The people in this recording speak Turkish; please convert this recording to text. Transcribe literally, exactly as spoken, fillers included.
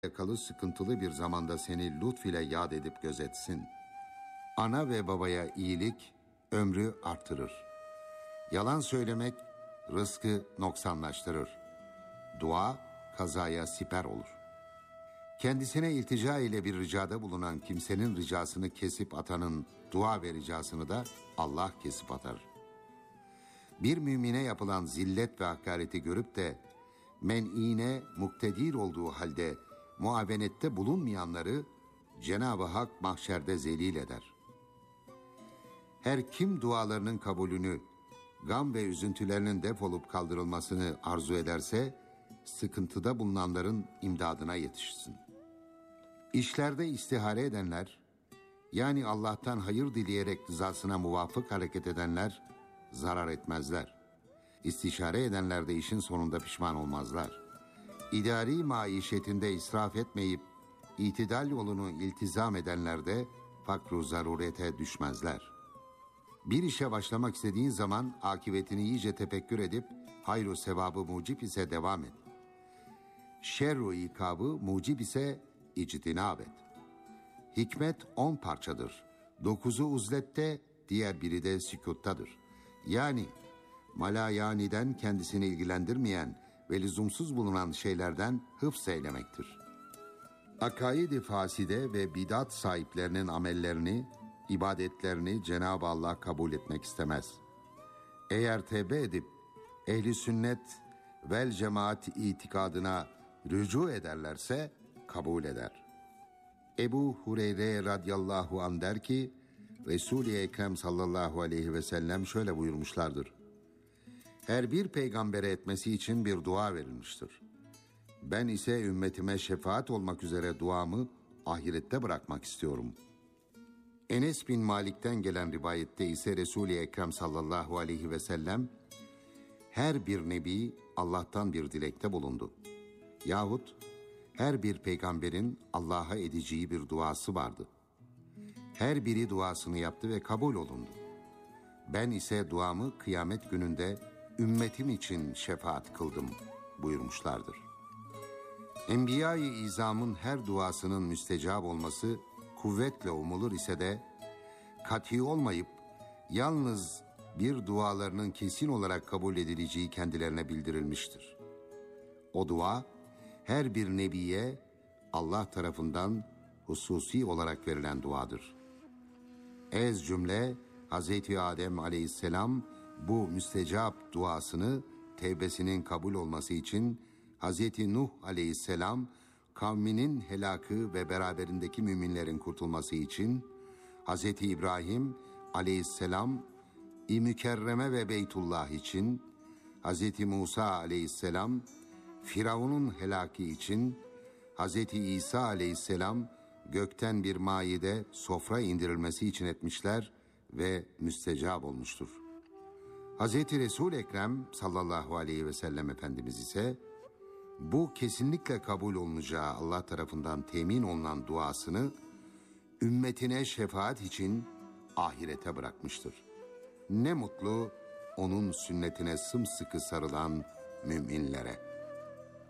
Yakalı sıkıntılı bir zamanda seni lütf ile yad edip gözetsin. Ana ve babaya iyilik ömrü artırır. Yalan söylemek rızkı noksanlaştırır. Dua kazaya siper olur. Kendisine iltica ile bir ricada bulunan kimsenin ricasını kesip atanın dua ve ricasını da Allah kesip atar. Bir mümine yapılan zillet ve hakareti görüp de men'ine muktedir olduğu halde muavenette bulunmayanları Cenab-ı Hak mahşerde zelil eder. Her kim dualarının kabulünü, gam ve üzüntülerinin defolup kaldırılmasını arzu ederse, sıkıntıda bulunanların imdadına yetişsin. İşlerde istihare edenler, yani Allah'tan hayır dileyerek rızasına muvafık hareket edenler, zarar etmezler. İstişare edenler de işin sonunda pişman olmazlar. İdari maişetinde israf etmeyip, itidal yolunu iltizam edenler de fakru zarurete düşmezler. Bir işe başlamak istediğin zaman akıbetini iyice tefekkür edip hayru sevabı mucip ise devam et. Şerru ikabı mucip ise ictinab et. Hikmet on parçadır. Dokuzu uzlette, diğer biri de sükuttadır. Yani malayaniden kendisini ilgilendirmeyen ve lüzumsuz bulunan şeylerden hıfz eylemektir. Akaid-i faside ve bidat sahiplerinin amellerini, ibadetlerini Cenab-ı Allah kabul etmek istemez. Eğer tevbe edip ehli sünnet vel cemaat itikadına rücu ederlerse kabul eder. Ebu Hureyre radıyallahu anh der ki, Resul-i Ekrem sallallahu aleyhi ve sellem şöyle buyurmuşlardır. Her bir peygambere etmesi için bir dua verilmiştir. Ben ise ümmetime şefaat olmak üzere duamı ahirette bırakmak istiyorum. Enes bin Malik'ten gelen rivayette ise Resul-i Ekrem sallallahu aleyhi ve sellem her bir nebi Allah'tan bir dilekte bulundu. Yahut her bir peygamberin Allah'a edeceği bir duası vardı. Her biri duasını yaptı ve kabul olundu. Ben ise duamı kıyamet gününde ümmetim için şefaat kıldım buyurmuşlardır. Enbiya-i İzam'ın her duasının müstecab olması kuvvetle umulur ise de kat'i olmayıp yalnız bir dualarının kesin olarak kabul edileceği kendilerine bildirilmiştir. O dua her bir nebiye Allah tarafından hususi olarak verilen duadır. Ez cümle Hazreti Adem aleyhisselam bu müstecap duasını tevbesinin kabul olması için Hazreti Nuh aleyhisselam kavminin helakı ve beraberindeki müminlerin kurtulması için, Hazreti İbrahim aleyhisselam i mükerreme ve Beytullah için, Hazreti Musa aleyhisselam Firavun'un helaki için, Hazreti İsa aleyhisselam gökten bir maide sofra indirilmesi için etmişler ve müstecab olmuştur. Hazreti Resul-i Ekrem sallallahu aleyhi ve sellem Efendimiz ise bu kesinlikle kabul olunacağı Allah tarafından temin olunan duasını ümmetine şefaat için ahirete bırakmıştır. Ne mutlu onun sünnetine sımsıkı sarılan müminlere.